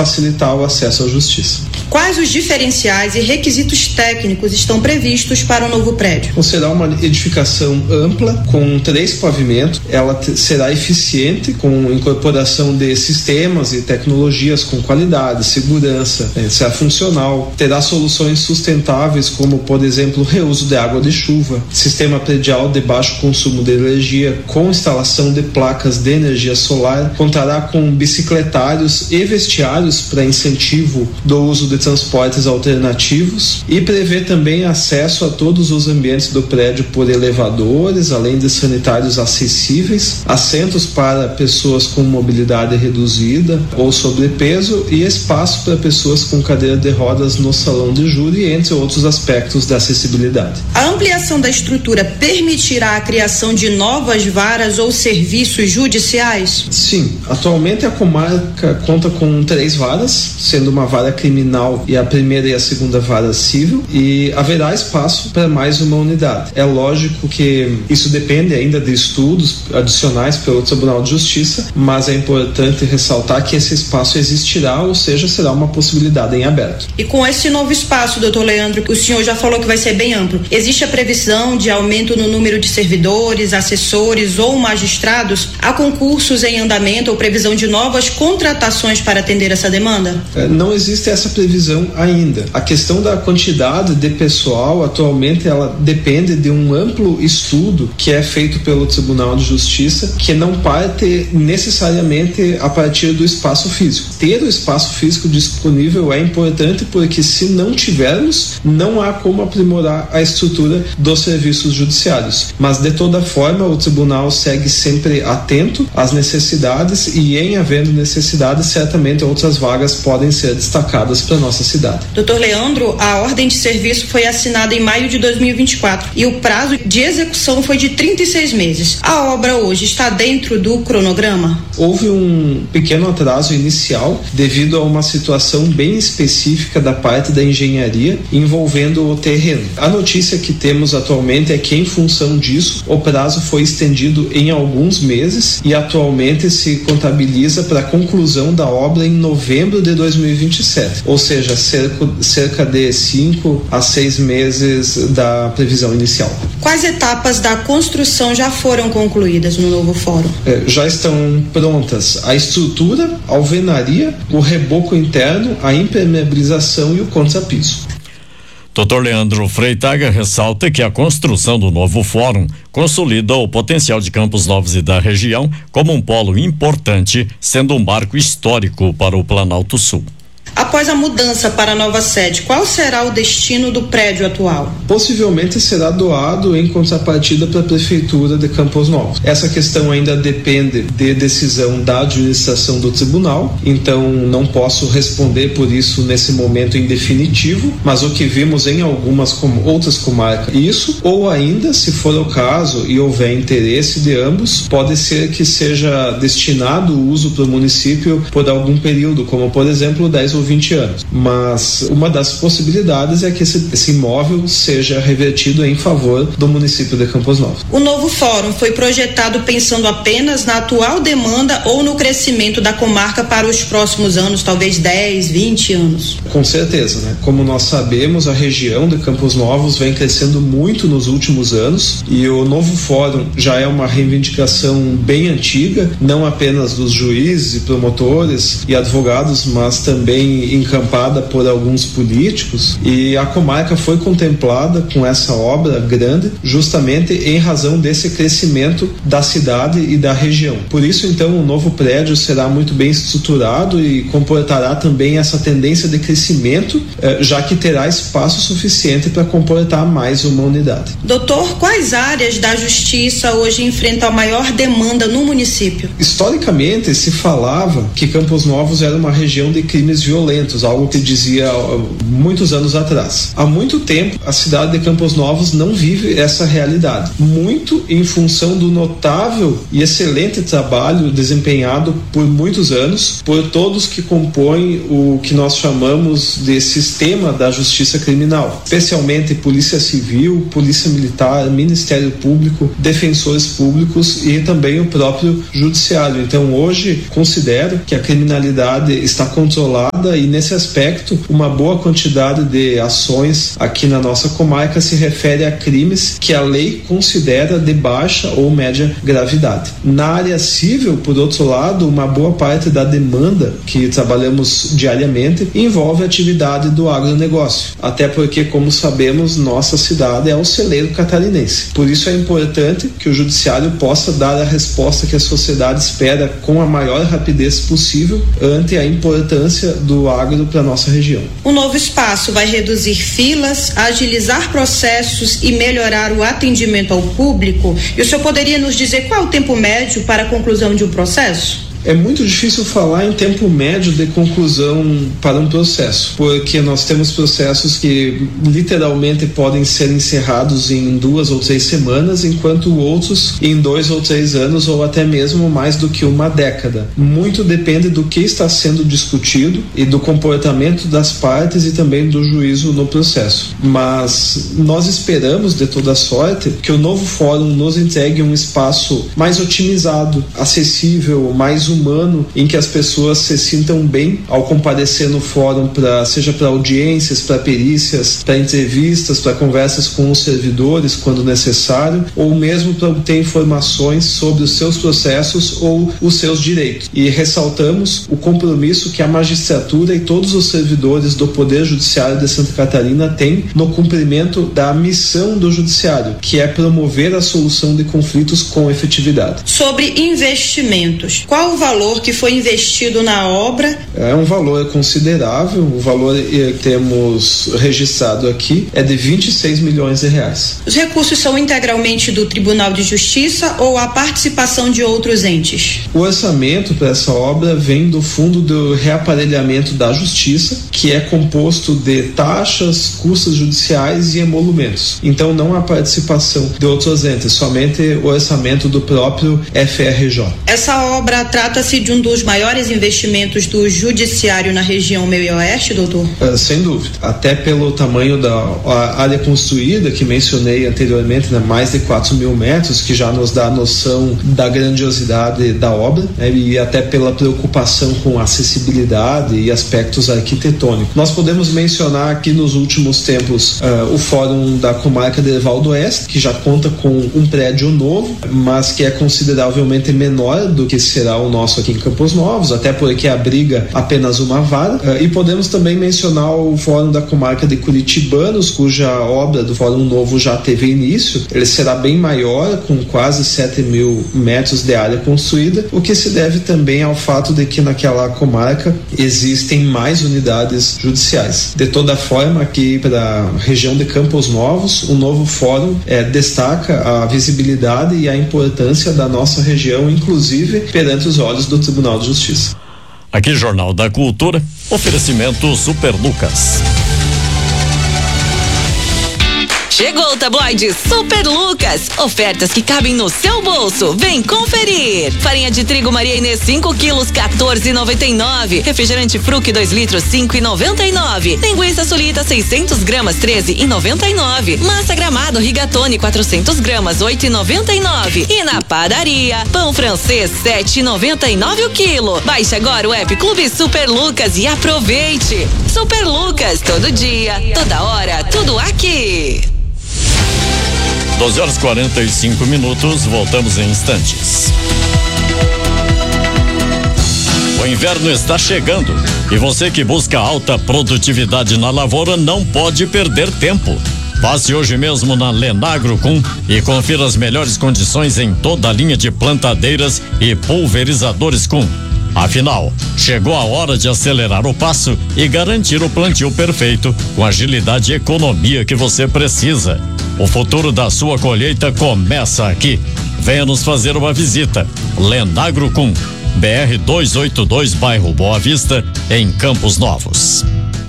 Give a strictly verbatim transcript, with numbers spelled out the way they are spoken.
facilitar o acesso à justiça. Quais os diferenciais e requisitos técnicos estão previstos para o novo prédio? Então, será uma edificação ampla, com três pavimentos. Ela te, será eficiente, com incorporação de sistemas e tecnologias com qualidade, segurança, né? Será funcional, terá soluções sustentáveis, como, por exemplo, reuso de água de chuva, sistema predial de baixo consumo de energia, com instalação de placas de energia solar, contará com bicicletários e vestiários para incentivo do uso de transportes alternativos e prevê também acesso a todos os ambientes do prédio por elevadores, além de sanitários acessíveis, assentos para pessoas com mobilidade reduzida ou sobrepeso e espaço para pessoas com cadeira de rodas no salão de júri, entre outros aspectos da acessibilidade. A ampliação da estrutura permitirá a criação de novas varas ou serviços judiciais? Sim, atualmente a comarca conta com três varas, sendo uma vara criminal e a primeira e a segunda vara civil, e haverá espaço para mais uma unidade. É lógico que isso depende ainda de estudos adicionais pelo Tribunal de Justiça, mas é importante ressaltar que esse espaço existirá, ou seja, será uma possibilidade em aberto. E com esse novo espaço, doutor Leandro, o senhor já falou que vai ser bem amplo, existe a previsão de aumento no número de servidores, assessores ou magistrados? Há concursos em andamento ou previsão de novas contratações para atender essa demanda? É, não existe essa previsão ainda. A questão da quantidade de pessoal, atualmente, ela depende de um amplo estudo que é feito pelo Tribunal de Justiça, que não parte necessariamente a partir do espaço físico. Ter o espaço físico disponível é importante, porque se não tivermos, não há como aprimorar a estrutura dos serviços judiciários. Mas, de toda forma, o Tribunal segue sempre atento às necessidades e, em havendo necessidade, certamente outras vagas podem ser destacadas para nossa cidade. doutor Leandro, a ordem de serviço foi assinada em maio de dois mil e vinte e quatro e o prazo de execução foi de trinta e seis meses. A obra hoje está dentro do cronograma? Houve um pequeno atraso inicial devido a uma situação bem específica da parte da engenharia envolvendo o terreno. A notícia que temos atualmente é que, em função disso, o prazo foi estendido em alguns meses e atualmente se contabiliza para a conclusão da obra em novembro de dois mil e vinte e sete, ou seja, cerca, cerca de cinco a seis meses da previsão inicial. Quais etapas da construção já foram concluídas no novo fórum? É, já estão prontas a estrutura, a alvenaria, o reboco interno, a impermeabilização e o contrapiso. doutor Leandro Freitaga ressalta que a construção do novo fórum consolida o potencial de Campos Novos e da região como um polo importante, sendo um marco histórico para o Planalto Sul. Após a mudança para a nova sede, qual será o destino do prédio atual? Possivelmente será doado em contrapartida para a Prefeitura de Campos Novos. Essa questão ainda depende de decisão da administração do tribunal, então não posso responder por isso nesse momento em definitivo, mas o que vimos em algumas como outras comarcas, isso, ou ainda, se for o caso e houver interesse de ambos, pode ser que seja destinado o uso para o município por algum período, como por exemplo dez ou vinte anos, mas uma das possibilidades é que esse, esse imóvel seja revertido em favor do município de Campos Novos. O novo fórum foi projetado pensando apenas na atual demanda ou no crescimento da comarca para os próximos anos, talvez dez, vinte anos? Com certeza, né? Como nós sabemos, a região de Campos Novos vem crescendo muito nos últimos anos e o novo fórum já é uma reivindicação bem antiga, não apenas dos juízes e promotores e advogados, mas também encampada por alguns políticos, e a comarca foi contemplada com essa obra grande justamente em razão desse crescimento da cidade e da região. Por isso, então, o novo prédio será muito bem estruturado e comportará também essa tendência de crescimento, já que terá espaço suficiente para comportar mais uma unidade. Doutor, quais áreas da justiça hoje enfrentam a maior demanda no município? Historicamente, se falava que Campos Novos era uma região de crimes violentos, violentos, algo que dizia muitos anos atrás. Há muito tempo, a cidade de Campos Novos não vive essa realidade, muito em função do notável e excelente trabalho desempenhado por muitos anos por todos que compõem o que nós chamamos de sistema da justiça criminal, especialmente Polícia Civil, Polícia Militar, Ministério Público, defensores públicos e também o próprio Judiciário. Então, hoje, considero que a criminalidade está controlada e, nesse aspecto, uma boa quantidade de ações aqui na nossa comarca se refere a crimes que a lei considera de baixa ou média gravidade. Na área civil, por outro lado, uma boa parte da demanda que trabalhamos diariamente envolve a atividade do agronegócio, até porque, como sabemos, nossa cidade é o celeiro catarinense. Por isso é importante que o Judiciário possa dar a resposta que a sociedade espera com a maior rapidez possível ante a importância do agro para nossa região. O novo espaço vai reduzir filas, agilizar processos e melhorar o atendimento ao público? E o senhor poderia nos dizer qual é o tempo médio para a conclusão de um processo? É muito difícil falar em tempo médio de conclusão para um processo, porque nós temos processos que literalmente podem ser encerrados em duas ou três semanas, enquanto outros em dois ou três anos ou até mesmo mais do que uma década. Muito depende do que está sendo discutido e do comportamento das partes e também do juízo no processo. Mas nós esperamos de toda sorte que o novo fórum nos entregue um espaço mais otimizado, acessível, mais humano, em que as pessoas se sintam bem ao comparecer no fórum, pra, seja para audiências, para perícias, para entrevistas, para conversas com os servidores quando necessário, ou mesmo para obter informações sobre os seus processos ou os seus direitos. E ressaltamos o compromisso que a magistratura e todos os servidores do Poder Judiciário de Santa Catarina têm no cumprimento da missão do Judiciário, que é promover a solução de conflitos com efetividade. Sobre investimentos, qual o valor que foi investido na obra? É um valor considerável. O valor que temos registrado aqui é de vinte e seis milhões de reais. Os recursos são integralmente do Tribunal de Justiça ou a participação de outros entes? O orçamento para essa obra vem do Fundo do Reaparelhamento da Justiça, que é composto de taxas, custos judiciais e emolumentos. Então não há participação de outros entes, somente o orçamento do próprio F R J. Essa obra trata-se de um dos maiores investimentos do Judiciário na região meio e oeste, doutor? Uh, sem dúvida. Até pelo tamanho da área construída, que mencionei anteriormente, né, mais de quatro mil metros, que já nos dá a noção da grandiosidade da obra, né, e até pela preocupação com acessibilidade e aspectos arquitetônicos. Nós podemos mencionar aqui nos últimos tempos uh, o Fórum da Comarca de Evaldo Oeste, que já conta com um prédio novo, mas que é consideravelmente menor do que será o nosso aqui em Campos Novos, até porque abriga apenas uma vara. Uh, e podemos também mencionar o Fórum da Comarca de Curitibanos, cuja obra do Fórum Novo já teve início. Ele será bem maior, com quase sete mil metros de área construída, o que se deve também ao fato de que naquela comarca existem mais unidades judiciais. De toda forma, aqui para a região de Campos Novos, o novo fórum eh, destaca a visibilidade e a importância da nossa região, inclusive perante os olhos do Tribunal de Justiça. Aqui, Jornal da Cultura, oferecimento Super Lucas. Chegou o tabloide Super Lucas. Ofertas que cabem no seu bolso. Vem conferir. Farinha de trigo Maria Inês cinco quilos, quatorze e noventa e nove. Refrigerante Fruc dois litros, cinco e noventa e nove. Linguiça Sulita seiscentos gramas, treze e noventa e nove. Massa Gramado Rigatone quatrocentos gramas, oito e noventa e nove. E na padaria, pão francês sete e noventa e nove o quilo. Baixe agora o app Clube Super Lucas e aproveite. Super Lucas, todo dia, toda hora, tudo aqui. doze horas e quarenta e cinco minutos, voltamos em instantes. O inverno está chegando e você que busca alta produtividade na lavoura não pode perder tempo. Passe hoje mesmo na Lenagrocum e confira as melhores condições em toda a linha de plantadeiras e pulverizadores Cum. Afinal, chegou a hora de acelerar o passo e garantir o plantio perfeito com a agilidade e economia que você precisa. O futuro da sua colheita começa aqui. Venha nos fazer uma visita. Lenagrocum, B R duzentos e oitenta e dois, bairro Boa Vista, em Campos Novos.